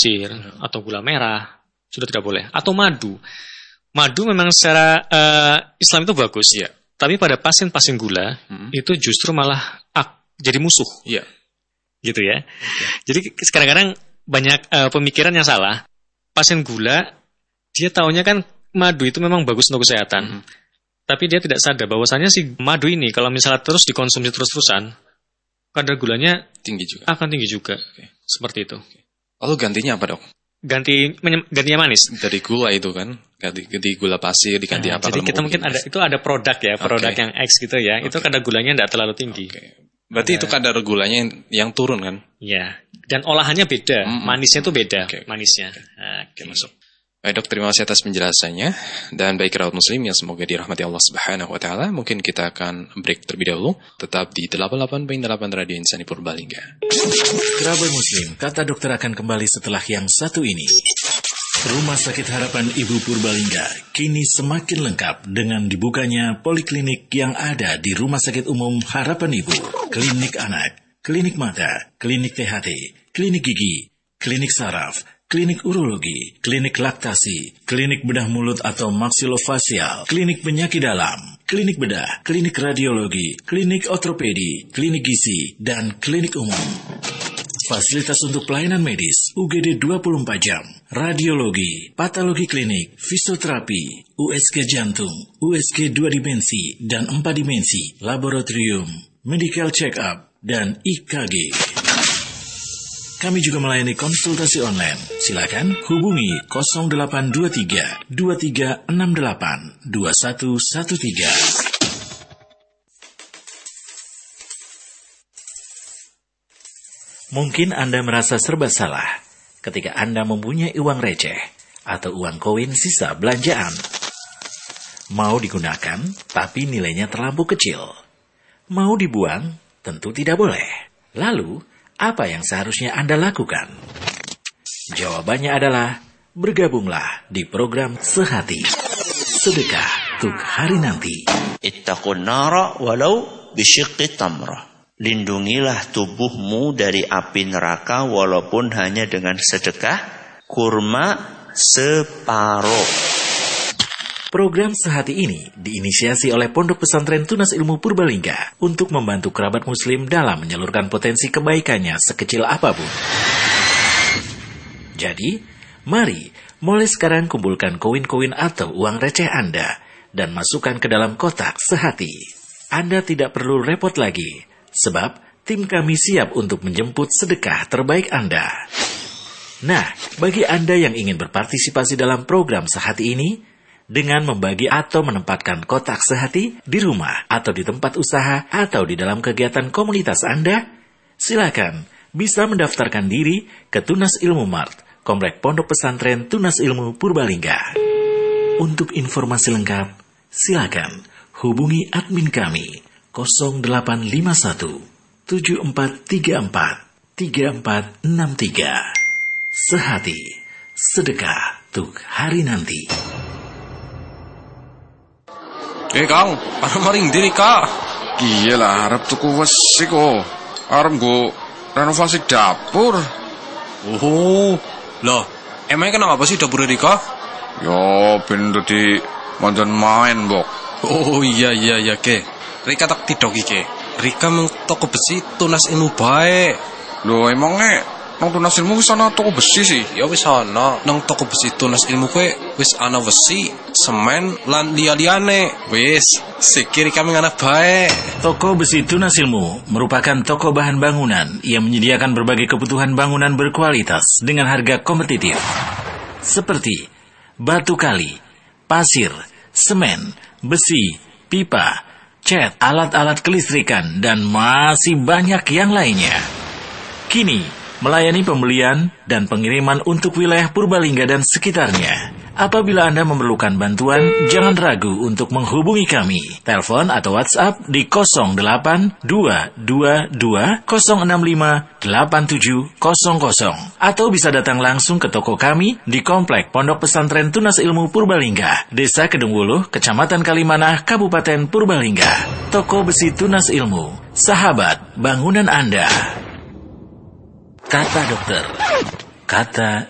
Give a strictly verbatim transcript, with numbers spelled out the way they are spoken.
kecir hmm. atau gula merah sudah tidak boleh. Atau madu. Madu memang secara uh, Islam itu bagus ya. Tapi pada pasien-pasien gula hmm. itu justru malah ak, jadi musuh. Iya. Gitu ya. Okay. Jadi kadang-kadang banyak uh, pemikiran yang salah. Pasien gula dia taunya kan madu itu memang bagus untuk kesehatan. Hmm. Tapi dia tidak sadar bahwasannya si madu ini kalau misalnya terus dikonsumsi terus-terusan kadar gulanya tinggi juga. Akan tinggi juga. Okay. Seperti itu. Lalu gantinya apa, Dok? Ganti gantinya manis. Dari gula itu kan, ganti, ganti gula pasir, diganti nah, apa? Jadi kita mungkin ada itu ada produk ya, produk okay. yang X gitu ya. Okay. Itu kadar gulanya tidak terlalu tinggi. Okay. Berarti ada, itu kadar gulanya yang, yang turun kan? Iya. Dan olahannya beda, mm-hmm. manisnya itu beda, okay. manisnya. Oke, okay. okay, masuk. Baik, Dok, terima kasih atas penjelasannya. Dan baik rawat muslim yang semoga dirahmati Allah Subhanahu wa taala, mungkin kita akan break terlebih dahulu. Tetap di delapan puluh delapan koma delapan Radio Insani Purbalingga. Kerabat muslim, kata dokter akan kembali setelah yang satu ini. Rumah Sakit Harapan Ibu Purbalingga kini semakin lengkap dengan dibukanya poliklinik yang ada di Rumah Sakit Umum Harapan Ibu. Klinik anak, klinik mata, klinik T H T, klinik gigi, klinik saraf, klinik urologi, klinik laktasi, klinik bedah mulut atau maksilofacial, klinik penyakit dalam, klinik bedah, klinik radiologi, klinik ortopedi, klinik gizi, dan klinik umum. Fasilitas untuk pelayanan medis, U G D dua puluh empat jam, radiologi, patologi klinik, fisioterapi, U S G jantung, U S G dua dimensi dan empat dimensi, laboratorium, medical check-up, dan I K G. Kami juga melayani konsultasi online. Silakan hubungi nol delapan dua tiga dua tiga enam delapan dua satu satu tiga. Mungkin Anda merasa serba salah ketika Anda mempunyai uang receh atau uang koin sisa belanjaan. Mau digunakan, tapi nilainya terlampau kecil. Mau dibuang, tentu tidak boleh. Lalu, apa yang seharusnya Anda lakukan? Jawabannya adalah, bergabunglah di program Sehati. Sedekah untuk hari nanti. Ittaqun nara walau bisyiqqi tamrah. Lindungilah tubuhmu dari api neraka walaupun hanya dengan sedekah kurma separuh. Program Sehati ini diinisiasi oleh Pondok Pesantren Tunas Ilmu Purbalingga untuk membantu kerabat muslim dalam menyalurkan potensi kebaikannya sekecil apapun. Jadi, mari mulai sekarang kumpulkan koin-koin atau uang receh Anda dan masukkan ke dalam kotak Sehati. Anda tidak perlu repot lagi, sebab tim kami siap untuk menjemput sedekah terbaik Anda. Nah, bagi Anda yang ingin berpartisipasi dalam program Sehati ini, dengan membagi atau menempatkan kotak Sehati di rumah atau di tempat usaha atau di dalam kegiatan komunitas Anda, silakan bisa mendaftarkan diri ke Tunas Ilmu Mart, Komplek Pondok Pesantren Tunas Ilmu Purbalingga. Untuk informasi lengkap, silakan hubungi admin kami nol delapan lima satu tujuh empat tiga empat tiga empat enam tiga. Sehati, sedekah untuk hari nanti. Eh Kang, arep maring diri Kak. Iya lah, arep tuku wesi kok. Arep nggo renovasi dapur. Oh, loh, emangnya kenapa sih dapur Rika? Yo, ben di manjan main, Bok. Oh iya iya iya ke. Rika tak tidok iki. Rika mung toko besi Tunas Ilmu bae. Loh, emangnya nang Tunas Ilmu wis ana toko besi sih? Ya wis ana. Nang toko besi Tunas Ilmu kowe wis ana besi, semen lan liya-liyane. Wis, sikir kami ngana bae. Toko Besi Tunas Ilmu merupakan toko bahan bangunan yang menyediakan berbagai kebutuhan bangunan berkualitas dengan harga kompetitif. Seperti batu kali, pasir, semen, besi, pipa, cat, alat-alat kelistrikan, dan masih banyak yang lainnya. Kini, melayani pembelian dan pengiriman untuk wilayah Purbalingga dan sekitarnya. Apabila Anda memerlukan bantuan, jangan ragu untuk menghubungi kami. Telepon atau WhatsApp di nol delapan dua dua dua nol enam lima delapan tujuh nol nol atau bisa datang langsung ke toko kami di Komplek Pondok Pesantren Tunas Ilmu Purbalingga, Desa Kedungwuluh, Kecamatan Kalimanah, Kabupaten Purbalingga. Toko Besi Tunas Ilmu, sahabat bangunan Anda. Kata dokter, kata